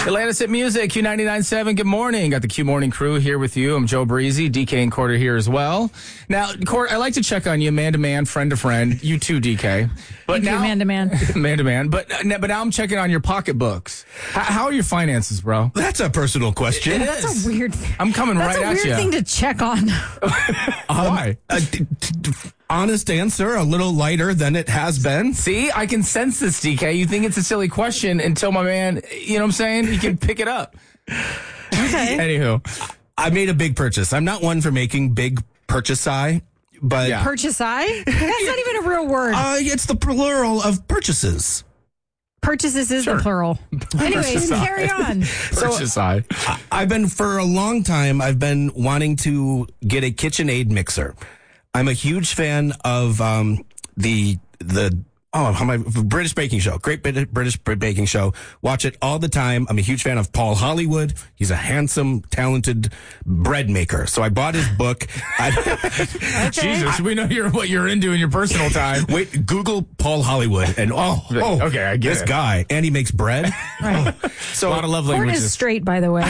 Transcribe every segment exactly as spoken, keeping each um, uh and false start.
Atlantis at Music, Q ninety-nine point seven. Good morning. Got the Q Morning crew here with you. I'm Joe Breezy, D K and Quarter here as well. Now, Quarter, I like to check on you, man to man, friend to friend. You too, D K. But Thank now, you, man to man. Man to man. But, but now I'm checking on your pocketbooks. How, how are your finances, bro? That's a personal question. That's a weird thing. I'm coming That's right at a you. weird thing to check on. Why? Uh, d- d- honest answer, a little lighter than it has been. See, I can sense this, D K. You think it's a silly question until my man, you know what I'm saying? He can pick it up. Okay. Anywho. I made a big purchase. I'm not one for making big purchase I, but Yeah. Purchase I? That's not even a real word. uh, it's the plural of purchases. Purchases is Sure. the plural. Anyways, I. carry on. Purchase I. I- I've been, for a long time, I've been wanting to get a KitchenAid mixer. I'm a huge fan of um, the, the, oh, how am I, British Baking Show. Great Brit- British Baking Show. Watch it all the time. I'm a huge fan of Paul Hollywood. He's a handsome, talented bread maker. So I bought his book. I, Jesus, we know you're, what you're into in your personal time. Wait, Google Paul Hollywood and oh, oh Okay, I get this it. guy. And he makes bread. Right. So A lot of love Court languages. is straight, by the way.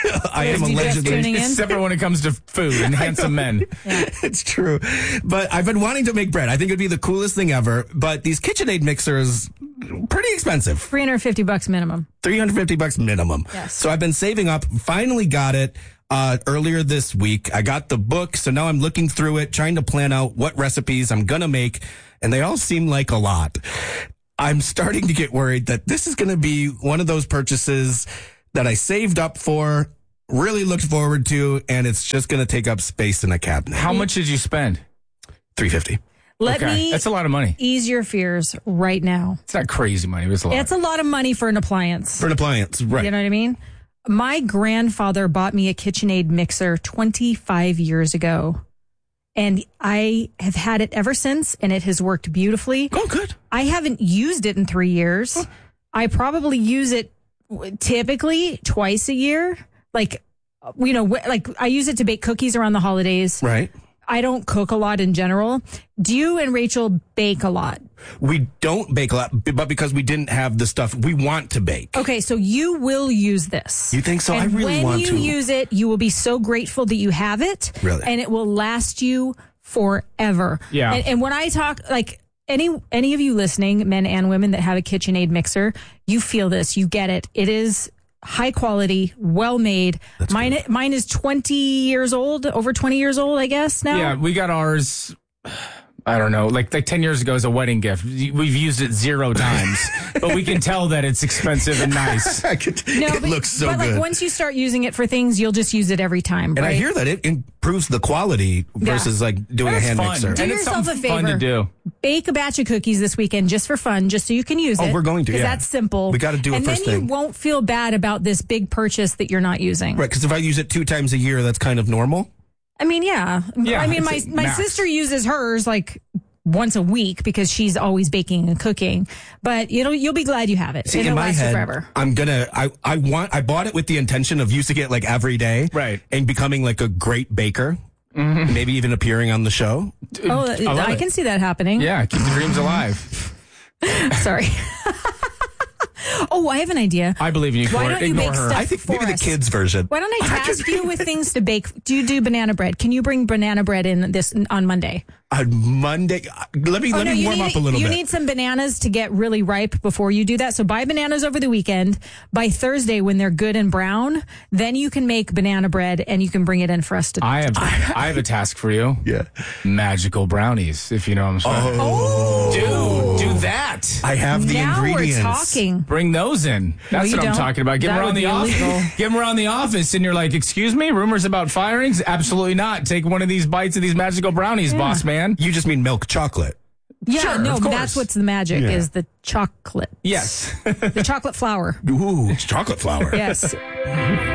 I am Is he just allegedly. tuning in? Except for when it comes to food and handsome men. It's true. But I've been wanting to make bread. I think it would be the coolest thing ever. But these KitchenAid mixers, pretty expensive. three hundred fifty bucks minimum. three hundred fifty bucks minimum. Yes. So I've been saving up, finally got it uh, earlier this week. I got the book. So now I'm looking through it, trying to plan out what recipes I'm going to make. And they all seem like a lot. I'm starting to get worried that this is going to be one of those purchases that I saved up for, really looked forward to, and it's just going to take up space in a cabinet. How much did you spend? three hundred fifty dollars. Let Okay, me that's a lot of money. ease your fears right now. It's not crazy money, but it's a lot. It's a lot of money for an appliance. For an appliance, right. You know what I mean? My grandfather bought me a KitchenAid mixer twenty-five years ago. And I have had it ever since, and it has worked beautifully. Oh, good. I haven't used it in three years. I probably use it typically twice a year. Like, you know, like I use it to bake cookies around the holidays. Right. I don't cook a lot in general. Do you and Rachel bake a lot? We don't bake a lot, but because we didn't have the stuff we want to bake. Okay, so you will use this. You think so? And I really when want you to. use it, you will be so grateful that you have it. Really? And it will last you forever. Yeah. And, and when I talk, like, any any of you listening, men and women that have a KitchenAid mixer, you feel this. You get it. It is high quality, well made. Mine mine is twenty years old, over twenty years old, I guess now. Yeah, we got ours, I don't know, like like ten years ago as a wedding gift. We've used it zero times, but we can tell that it's expensive and nice. I could- No, it but, looks so but good. like once you start using it for things, you'll just use it every time. and right? I hear that it improves the quality versus like doing It's a hand fun. mixer. Do and it's yourself something a fun to favor. do. Bake a batch of cookies this weekend just for fun, just so you can use Oh, it. we're going to, Because yeah. that's simple. We gotta do it and first then thing. you won't feel bad about this big purchase that you're not using. Right, because if I use it two times a year, that's kind of normal. I mean, yeah. Yeah, I mean, my it's a my max. sister uses hers like once a week because she's always baking and cooking. But you know, you'll be glad you have it. See, and in it'll my last you head, forever. I'm gonna. I I want. I bought it with the intention of using it like every day, Right. and becoming like a great baker. Maybe even appearing on the show. Oh, I love I it. can see that happening. Yeah, keep the dreams alive. Sorry. Oh, I have an idea. I believe in you. Why Court. don't you Ignore make her. stuff- I think for maybe the us. kids version. Why don't I task you with things to bake? Do you do banana bread? Can you bring banana bread in this on Monday? On Monday, let me Oh, let no, me you warm need, up a little you bit. need some bananas to get really ripe before you do that. So buy bananas over the weekend. By Thursday, when they're good and brown, then you can make banana bread and you can bring it in for us to. I have I have a task for you. Yeah. Magical brownies, if you know what I'm saying. Oh, Dude, do that. I have the now ingredients. we're talking. Bring those in. That's you what I'm don't. talking about. Get That them would around the be office. illegal. Get them around the office, and you're like, "Excuse me, rumors about firings? Absolutely not. Take one of these bites of these magical brownies, boss man." You just mean milk chocolate. Yeah, Sure, no, of but course. that's what's the magic Yeah. is the chocolate. Yes. The chocolate flour. Ooh, it's chocolate flour. Yes.